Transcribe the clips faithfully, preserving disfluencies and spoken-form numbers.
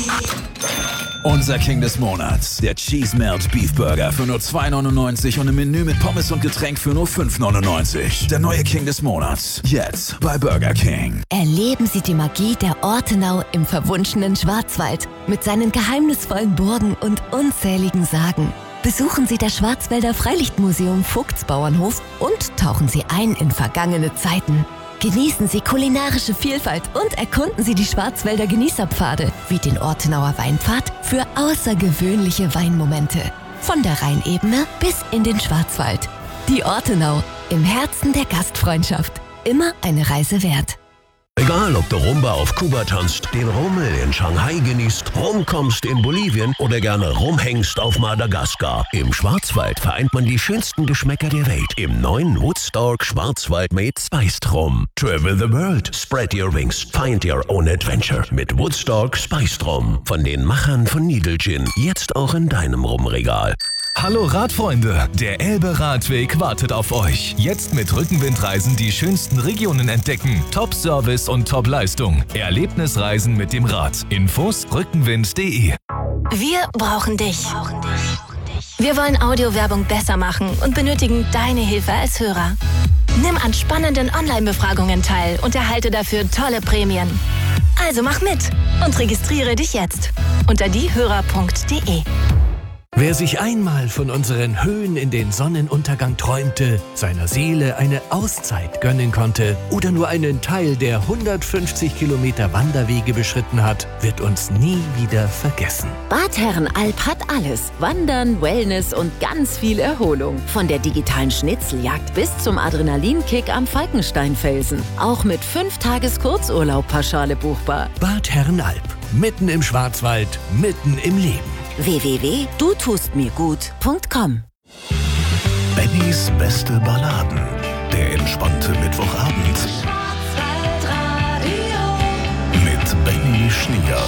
Unser King des Monats, der Cheese Melt Beef Burger für nur zwei neunundneunzig und ein Menü mit Pommes und Getränk für nur fünf neunundneunzig. Der neue King des Monats, jetzt bei Burger King. Erleben Sie die Magie der Ortenau im verwunschenen Schwarzwald mit seinen geheimnisvollen Burgen und unzähligen Sagen. Besuchen Sie das Schwarzwälder Freilichtmuseum Vogtsbauernhof und tauchen Sie ein in vergangene Zeiten. Genießen Sie kulinarische Vielfalt und erkunden Sie die Schwarzwälder Genießerpfade wie den Ortenauer Weinpfad für außergewöhnliche Weinmomente. Von der Rheinebene bis in den Schwarzwald. Die Ortenau, im Herzen der Gastfreundschaft. Immer eine Reise wert. Egal, ob du Rumba auf Kuba tanzt, den Rummel in Shanghai genießt, rumkommst in Bolivien oder gerne rumhängst auf Madagaskar. Im Schwarzwald vereint man die schönsten Geschmäcker der Welt im neuen Woodstock Schwarzwald Made Spiced Rum. Travel the world, spread your wings, find your own adventure mit Woodstock Spiced Rum. Von den Machern von Needle Gin, jetzt auch in deinem Rumregal. Hallo Radfreunde, der Elbe-Radweg wartet auf euch. Jetzt mit Rückenwindreisen die schönsten Regionen entdecken. Top-Service und Top-Leistung. Erlebnisreisen mit dem Rad. Infos rückenwind punkt de. Wir brauchen dich. Wir wollen Audiowerbung besser machen und benötigen deine Hilfe als Hörer. Nimm an spannenden Online-Befragungen teil und erhalte dafür tolle Prämien. Also mach mit und registriere dich jetzt unter diehörer punkt de. Wer sich einmal von unseren Höhen in den Sonnenuntergang träumte, seiner Seele eine Auszeit gönnen konnte oder nur einen Teil der hundertfünfzig Kilometer Wanderwege beschritten hat, wird uns nie wieder vergessen. Bad Herrenalb hat alles. Wandern, Wellness und ganz viel Erholung. Von der digitalen Schnitzeljagd bis zum Adrenalinkick am Falkensteinfelsen. Auch mit fünf Tages Kurzurlaub-Pauschale buchbar. Bad Herrenalb. Mitten im Schwarzwald, mitten im Leben. w w w punkt du tust mir gut punkt com. Bennys beste Balladen. Der entspannte Mittwochabend. Mit Benny Schnier.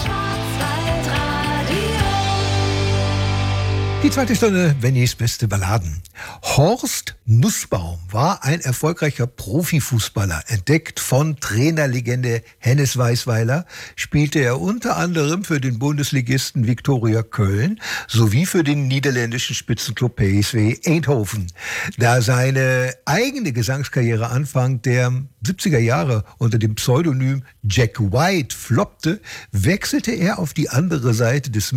Die zweite Stunde, Bennys beste Balladen. Horst Nussbaum war ein erfolgreicher Profifußballer. Entdeckt von Trainerlegende Hennes Weisweiler spielte er unter anderem für den Bundesligisten Viktoria Köln sowie für den niederländischen Spitzenklub P S V Eindhoven. Da seine eigene Gesangskarriere Anfang der siebziger Jahre unter dem Pseudonym Jack White floppte, wechselte er auf die andere Seite des